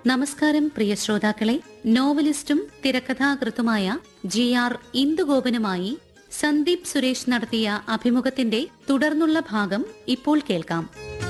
നമസ്കാരം പ്രിയ ശ്രോതാക്കളെ. നോവലിസ്റ്റും തിരക്കഥാകൃത്തുമായ GR ഇന്ദുഗോപനുമായി സന്ദീപ് സുരേഷ് നടത്തിയ അഭിമുഖത്തിന്റെ തുടർന്നുള്ള ഭാഗം ഇപ്പോൾ കേൾക്കാം.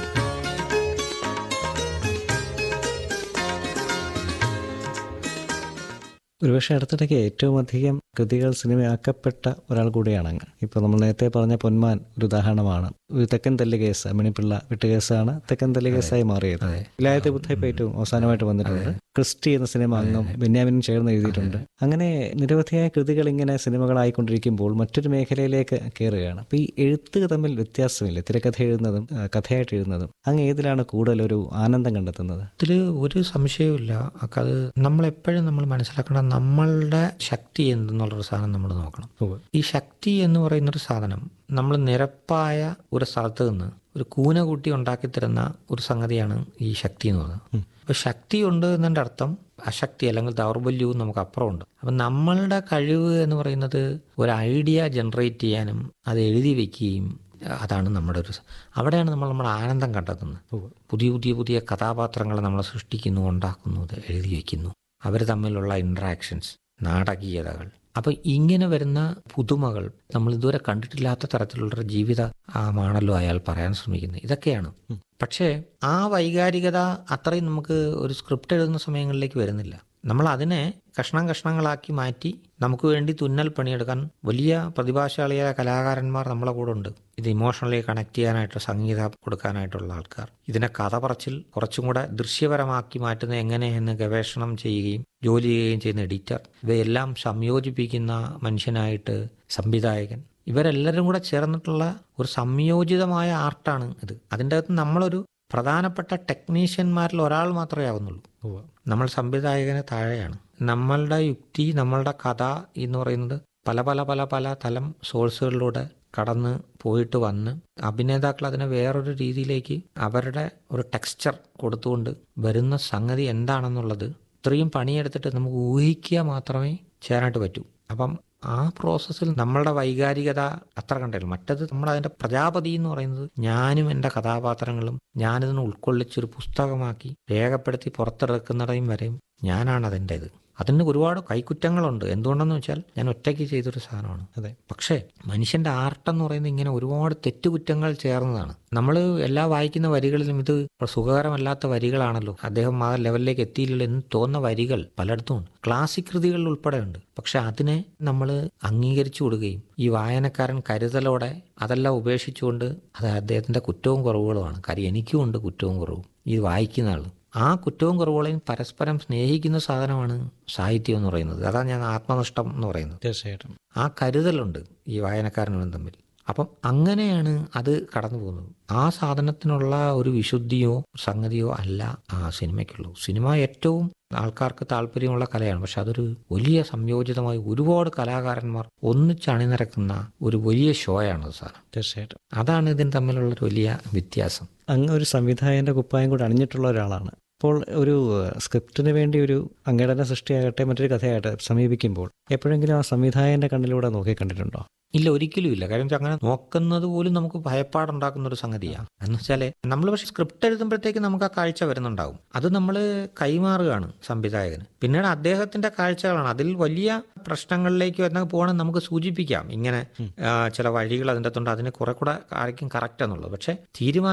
ഒരുപക്ഷെ അടുത്തിടയ്ക്ക് ഏറ്റവും അധികം കൃതികൾ സിനിമയാക്കപ്പെട്ട ഒരാൾ കൂടിയാണ് അങ്ങ്. ഇപ്പോൾ നമ്മൾ നേരത്തെ പറഞ്ഞ പൊന്മാൻ ഒരു ഉദാഹരണമാണ്. ഒരു തെക്കൻ തല്ല് കേസ്, മണിപ്പിള്ള വിട്ടുകേസാണ് തെക്കൻ തല്ല് കേസായി മാറിയത്. വിലായത്തെ ബുദ്ധ ഇപ്പോൾ ഏറ്റവും അവസാനമായിട്ട് വന്നിട്ടുണ്ട്. ക്രിസ്റ്റി എന്ന സിനിമ അങ്ങും ബെന്യാമിനും ചേർന്ന് എഴുതിയിട്ടുണ്ട്. അങ്ങനെ നിരവധിയായ കൃതികൾ ഇങ്ങനെ സിനിമകളായിക്കൊണ്ടിരിക്കുമ്പോൾ മറ്റൊരു മേഖലയിലേക്ക് കയറുകയാണ്. അപ്പോൾ ഈ എഴുത്ത് തമ്മിൽ വ്യത്യാസമില്ല, തിരക്കഥ എഴുതുന്നതും കഥയായിട്ട് എഴുതുന്നതും. അങ്ങ് ഏതിലാണ് കൂടുതൽ ഒരു ആനന്ദം കണ്ടെത്തുന്നത്? ഇതിൽ ഒരു സംശയവുമില്ല. അത് നമ്മളെപ്പോഴും നമ്മൾ മനസ്സിലാക്കണം, നമ്മളുടെ ശക്തി എന്തെന്നുള്ളൊരു സാധനം നമ്മൾ നോക്കണം. ഈ ശക്തി എന്ന് പറയുന്നൊരു സാധനം നമ്മൾ നിരപ്പായ ഒരു സ്ഥലത്ത് നിന്ന് ഒരു കൂന കൂട്ടി ഉണ്ടാക്കി തരുന്ന ഒരു സംഗതിയാണ് ഈ ശക്തി എന്ന് പറയുന്നത്. അപ്പൊ ശക്തി ഉണ്ട് എന്നതിൻ്റെ അർത്ഥം അശക്തി അല്ലെങ്കിൽ ദൗർബല്യവും നമുക്ക് അപ്പുറമുണ്ട്. അപ്പം നമ്മളുടെ കഴിവ് എന്ന് പറയുന്നത് ഒരു ഐഡിയ ജനറേറ്റ് ചെയ്യാനും അത് എഴുതി വെക്കുകയും, അതാണ് നമ്മുടെ ഒരു അവിടെയാണ് നമ്മുടെ ആനന്ദം കണ്ടെത്തുന്നത്. പുതിയ പുതിയ പുതിയ കഥാപാത്രങ്ങളെ നമ്മൾ സൃഷ്ടിക്കുന്നു, ഉണ്ടാക്കുന്നു, എഴുതി വയ്ക്കുന്നു, അവർ തമ്മിലുള്ള ഇൻട്രാക്ഷൻസ്, നാടകീയതകൾ. അപ്പം ഇങ്ങനെ വരുന്ന പുതുമകൾ നമ്മൾ ഇതുവരെ കണ്ടിട്ടില്ലാത്ത തരത്തിലുള്ള ജീവിതമാണല്ലോ അയാൾ പറയാൻ ശ്രമിക്കുന്നത്. ഇതൊക്കെയാണ്. പക്ഷേ ആ വൈകാരികത അത്രയും നമുക്ക് ഒരു സ്ക്രിപ്റ്റ് എഴുതുന്ന സമയങ്ങളിലേക്ക് വരുന്നില്ല. നമ്മൾ അതിനെ കഷ്ണങ്ങളാക്കി മാറ്റി നമുക്ക് വേണ്ടി തുന്നൽ പണിയെടുക്കാൻ വലിയ പ്രതിഭാശാലിയായ കലാകാരന്മാർ നമ്മളെ കൂടെ ഉണ്ട്. ഇത് ഇമോഷണലി കണക്ട് ചെയ്യാനായിട്ട് സംഗീതം കൊടുക്കാനായിട്ടുള്ള ആൾക്കാർ, ഇതിനെ കഥ പറച്ചിൽ കുറച്ചും കൂടെ ദൃശ്യപരമാക്കി മാറ്റുന്നത് എങ്ങനെയെന്ന് ഗവേഷണം ചെയ്യുകയും ജോലി ചെയ്യുകയും ചെയ്യുന്ന എഡിറ്റർ, ഇവയെല്ലാം സംയോജിപ്പിക്കുന്ന മനുഷ്യനായിട്ട് സംവിധായകൻ, ഇവരെല്ലാവരും കൂടെ ചേർന്നിട്ടുള്ള ഒരു സംയോജിതമായ ആർട്ടാണ് ഇത്. അതിൻ്റെ അകത്ത് നമ്മളൊരു പ്രധാനപ്പെട്ട ടെക്നീഷ്യന്മാരിൽ ഒരാൾ മാത്രമേ ആവുന്നുള്ളൂ. നമ്മൾ സംവിധായകന് താഴെയാണ്. നമ്മളുടെ യുക്തി, നമ്മളുടെ കഥ എന്ന് പറയുന്നത് പല പല പല പല തലം സോഴ്സുകളിലൂടെ കടന്ന് പോയിട്ട് വന്ന് അഭിനേതാക്കൾ അതിനെ വേറൊരു രീതിയിലേക്ക് അവരുടെ ഒരു ടെക്സ്ചർ കൊടുത്തുകൊണ്ട് വരുന്ന സംഗതി എന്താണെന്നുള്ളത് ഇത്രയും പണിയെടുത്തിട്ട് നമുക്ക് ഊഹിക്കുക മാത്രമേ ചെയ്യാനായിട്ട് പറ്റൂ. അപ്പം ആ പ്രോസസ്സിൽ നമ്മളുടെ വൈകാരികത അത്ര കണ്ടല്ലോ. മറ്റത് നമ്മൾ അതിൻ്റെ പ്രജാപതി എന്ന് പറയുന്നത് ഞാനും എൻ്റെ കഥാപാത്രങ്ങളും ഞാനിതിനെ ഉൾക്കൊള്ളിച്ചൊരു പുസ്തകമാക്കി രേഖപ്പെടുത്തി പുറത്തിറക്കുന്നതും വരെയും ഞാനാണ് അതിൻ്റേത്. അതിന് ഒരുപാട് കൈക്കുറ്റങ്ങളുണ്ട്. എന്തുകൊണ്ടെന്ന് വെച്ചാൽ ഞാൻ ഒറ്റയ്ക്ക് ചെയ്തൊരു സാധനമാണ്. അതെ. പക്ഷേ മനുഷ്യൻ്റെ ആർട്ടെന്ന് പറയുന്നത് ഇങ്ങനെ ഒരുപാട് തെറ്റുകുറ്റങ്ങൾ ചേർന്നതാണ്. നമ്മൾ എല്ലാ വായിക്കുന്ന വരികളിലും ഇത് സുഖകരമല്ലാത്ത വരികളാണല്ലോ, അദ്ദേഹം ആ ലെവലിലേക്ക് എത്തിയില്ലല്ലോ എന്ന് തോന്നുന്ന വരികൾ പലയിടത്തും ഉണ്ട്. ക്ലാസിക് കൃതികളിൽ ഉൾപ്പെടെ ഉണ്ട്. പക്ഷെ അതിനെ നമ്മൾ അംഗീകരിച്ചു കൊടുക്കുകയും ഈ വായനക്കാരൻ കരുതലോടെ അതെല്ലാം ഉപേക്ഷിച്ചുകൊണ്ട് അത് അദ്ദേഹത്തിൻ്റെ കുറ്റവും കുറവുകളുമാണ്. കാര്യം എനിക്കും ഉണ്ട് കുറ്റവും കുറവും. ഈ വായിക്കുന്ന ആൾ ആ കുറ്റവും കുറവുകളെയും പരസ്പരം സ്നേഹിക്കുന്ന സാധനമാണ് സാഹിത്യം എന്ന് പറയുന്നത്. അതാണ് ഞാൻ ആത്മനിഷ്ഠം എന്ന് പറയുന്നത്. തീർച്ചയായിട്ടും ആ കരുതലുണ്ട് ഈ വായനക്കാരനും തമ്മിൽ. അപ്പം അങ്ങനെയാണ് അത് കടന്നു പോകുന്നത്. ആ സാധനത്തിനുള്ള ഒരു വിശുദ്ധിയോ സംഗതിയോ അല്ല ആ സിനിമയ്ക്കുള്ളൂ. സിനിമ ഏറ്റവും ആൾക്കാർക്ക് താല്പര്യമുള്ള കലയാണ്. പക്ഷെ അതൊരു വലിയ സംയോജിതമായി ഒരുപാട് കലാകാരന്മാർ ഒന്നിച്ചണിനിരക്കുന്ന ഒരു വലിയ ഷോയാണ് സാധനം. തീർച്ചയായിട്ടും അതാണ് ഇതിന് തമ്മിലുള്ളൊരു വലിയ വ്യത്യാസം. അങ്ങ് ഒരു സംവിധായകന്റെ കുപ്പായം കൂടെ അണിഞ്ഞിട്ടുള്ള ഒരാളാണ്. അപ്പോൾ ഒരു സ്ക്രിപ്റ്റിന് വേണ്ടി ഒരു അങ്ങയുടെ സൃഷ്ടിയാകട്ടെ മറ്റൊരു കഥയാകട്ടെ സമീപിക്കുമ്പോൾ എപ്പോഴെങ്കിലും ആ സംവിധായകന്റെ കണ്ണിലൂടെ നോക്കി കണ്ടിട്ടുണ്ടോ? ഇല്ല, ഒരിക്കലും ഇല്ല. കാരണം അങ്ങനെ നോക്കുന്നത് പോലും നമുക്ക് ഭയപ്പാടുണ്ടാക്കുന്ന ഒരു സംഗതിയാണ്. എന്ന് വെച്ചാൽ നമ്മൾ പക്ഷെ സ്ക്രിപ്റ്റ് എഴുതുമ്പോഴത്തേക്ക് നമുക്ക് ആ കാഴ്ച വരുന്നുണ്ടാവും. അത് നമ്മൾ കൈമാറുകയാണ് സംവിധായകന്. പിന്നീട് അദ്ദേഹത്തിന്റെ കാഴ്ചകളാണ്. അതിൽ വലിയ പ്രശ്നങ്ങളിലേക്ക് വരുന്ന പോകണം നമുക്ക് സൂചിപ്പിക്കാം. ഇങ്ങനെ ചില വഴികൾ അതിൻ്റെ അകത്തുണ്ട്, അതിന് കുറെ കൂടെ ആയിരിക്കും കറക്റ്റ് എന്നുള്ളത്. പക്ഷെ തീരുമാനം